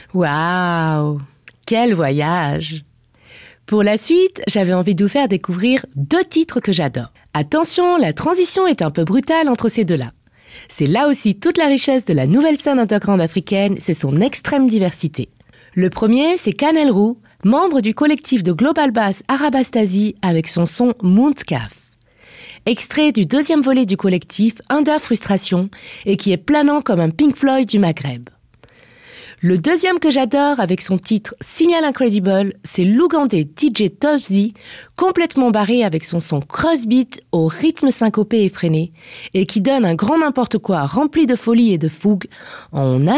Waouh! Quel voyage! Pour la suite, j'avais envie de vous faire découvrir 2 titres que j'adore. Attention, la transition est un peu brutale entre ces deux-là. C'est là aussi toute la richesse de la nouvelle scène underground africaine, c'est son extrême diversité. Le premier, c'est Kanel Rou, membre du collectif de Global Bass Arabastasie avec son son Moontkaf. Extrait du 2e volet du collectif Under Frustration et qui est planant comme un Pink Floyd du Maghreb. Le deuxième que j'adore avec son titre Signal Incredible, c'est l'Ougandais DJ Topsy, complètement barré avec son son crossbeat au rythme syncopé et freiné et qui donne un grand n'importe quoi rempli de folie et de fougue. On a